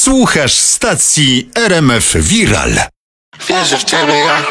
Słuchasz stacji RMF Viral. Wierzę w ciebie, Jachu.